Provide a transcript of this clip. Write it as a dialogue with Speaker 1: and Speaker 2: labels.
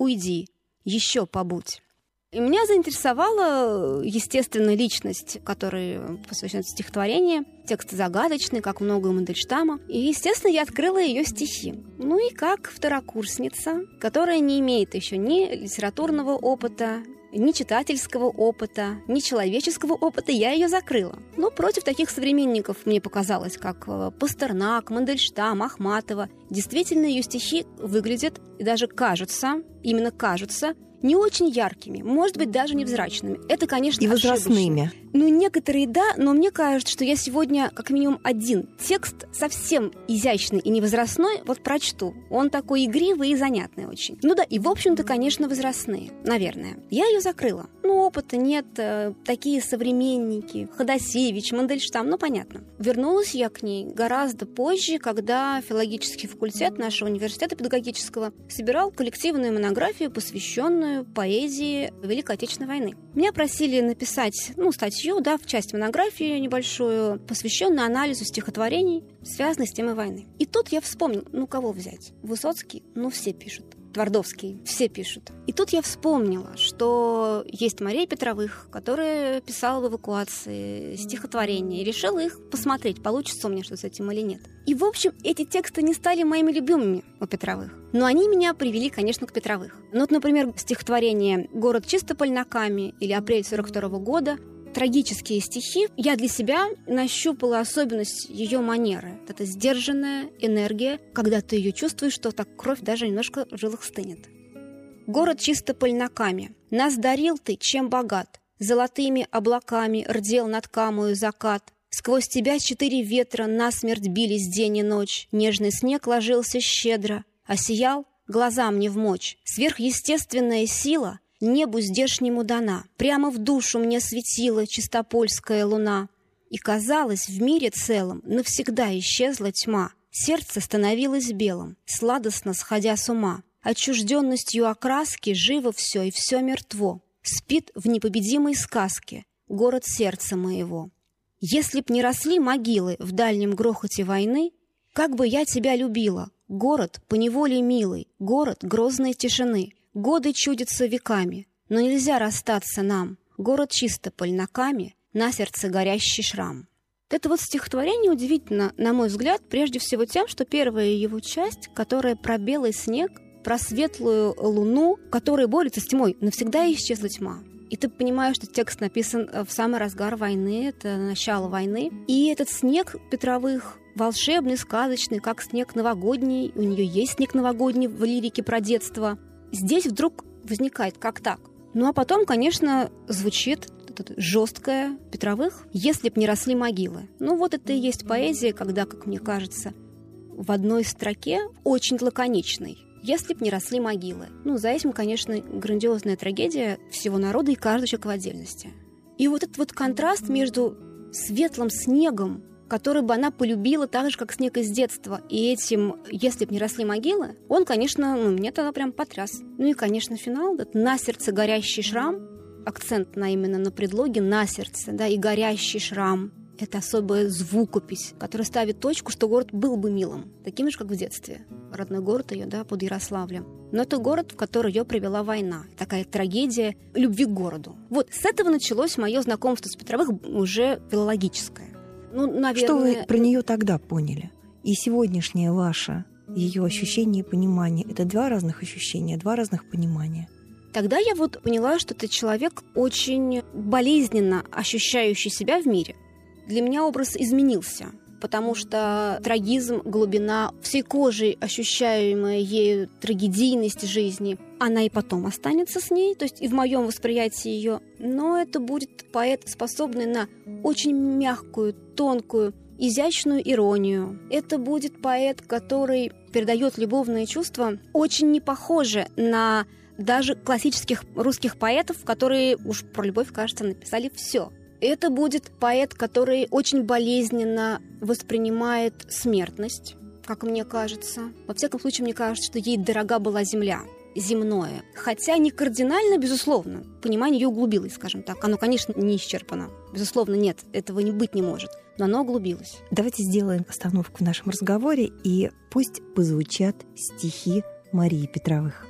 Speaker 1: уйди, еще побудь». И меня заинтересовала, естественно, личность, которой посвящено стихотворение. Текст загадочный, как много у Мандельштама. И, естественно, я открыла ее стихи. Ну и как второкурсница, которая не имеет еще ни литературного опыта, ни читательского опыта, ни человеческого опыта, я ее закрыла. Но против таких современников, мне показалось, как Пастернак, Мандельштам, Ахматова, действительно ее стихи выглядят и даже кажутся, именно кажутся, не очень яркими, может быть, даже невзрачными. Это, конечно,
Speaker 2: и возрастными.
Speaker 1: Ошибочно. Ну, некоторые да, но мне кажется, что я сегодня как минимум один текст совсем изящный и невозрастной вот прочту. Он такой игривый и занятный очень. Ну да, и в общем-то, конечно, возрастные, наверное. Я ее закрыла. Ну, опыта нет, такие современники, Ходосевич, Мандельштам, ну, понятно. Вернулась я к ней гораздо позже, когда филологический факультет нашего университета педагогического собирал коллективную монографию, посвященную поэзии Великой Отечественной войны. Меня просили написать, статью, в часть монографии небольшую, посвященную анализу стихотворений, связанных с темой войны. И тут я вспомнила, кого взять? Высоцкий? Все пишут. Твардовский, все пишут. И тут я вспомнила, что есть Мария Петровых, которая писала в эвакуации стихотворения, и решила их посмотреть, получится у меня что с этим или нет. И, в общем, эти тексты не стали моими любимыми у Петровых. Но они меня привели, конечно, к Петровых. Например, стихотворение «Город Чистополь на Каме» или «Апрель 42-го года», трагические стихи, я для себя нащупала особенность ее манеры. Это сдержанная энергия, когда ты ее чувствуешь, что так кровь даже немножко в жилах стынет. «Город Чистополь на Каме, нас дарил ты, чем богат, золотыми облаками рдел над Камою закат, сквозь тебя 4 ветра насмерть бились день и ночь, нежный снег ложился щедро, а сиял глазам не вмочь. Сверхъестественная сила небу здешнему дана, прямо в душу мне светила чистопольская луна. И казалось, в мире целом навсегда исчезла тьма. Сердце становилось белым, сладостно сходя с ума. Отчужденностью окраски живо все и все мертво. Спит в непобедимой сказке город сердца моего. Если б не росли могилы в дальнем грохоте войны, как бы я тебя любила, город поневоле милый, город грозной тишины. Годы чудятся веками, но нельзя расстаться нам. Город Чистополь на Каме, на сердце горящий шрам. Это стихотворение удивительно, на мой взгляд, прежде всего тем, что первая его часть, которая про белый снег, про светлую луну, которая борется с тьмой, навсегда исчезла тьма. И ты понимаешь, что текст написан в самый разгар войны, это начало войны. И этот снег Петровых волшебный, сказочный, как снег новогодний. У нее есть снег новогодний в лирике про детство. Здесь вдруг возникает как так. А потом, конечно, звучит жесткое Петровых «Если б не росли могилы». Это и есть поэзия, когда, как мне кажется, в одной строке очень лаконичной «Если б не росли могилы». За этим, конечно, грандиозная трагедия всего народа и каждого человека в отдельности. И этот контраст между светлым снегом, который бы она полюбила так же, как снег из детства, и этим «Если б не росли могилы», он, конечно, меня тогда прям потряс. И, конечно, финал, «На сердце горящий шрам», акцент именно на предлоге «на сердце», и горящий шрам. Это особая звукопись, которая ставит точку, что город был бы милым, таким же, как в детстве. Родной город ее, под Ярославлем. Но это город, в который ее привела война. Такая трагедия любви к городу. С этого началось мое знакомство с Петровых уже филологическое. Наверное...
Speaker 2: Что вы про нее тогда поняли? И сегодняшнее ваше, ее ощущение и понимание — это 2 разных ощущения, 2 разных понимания.
Speaker 1: Тогда я поняла, что это человек очень болезненно ощущающий себя в мире. Для меня образ изменился, потому что трагизм, глубина, всей кожей ощущаемая ею трагедийность жизни, она и потом останется с ней, то есть и в моем восприятии ее. Но это будет поэт, способный на очень мягкую, тонкую, изящную иронию. Это будет поэт, который передает любовные чувства, очень не похожи на даже классических русских поэтов, которые уж про любовь, кажется, написали все. Это будет поэт, который очень болезненно воспринимает смертность, как мне кажется. Во всяком случае, мне кажется, что ей дорога была земля, земное. Хотя не кардинально, безусловно. Понимание ее углубилось, скажем так. Оно, конечно, не исчерпано. Безусловно, нет, этого быть не может. Но оно углубилось.
Speaker 2: Давайте сделаем остановку в нашем разговоре, и пусть позвучат стихи Марии Петровых.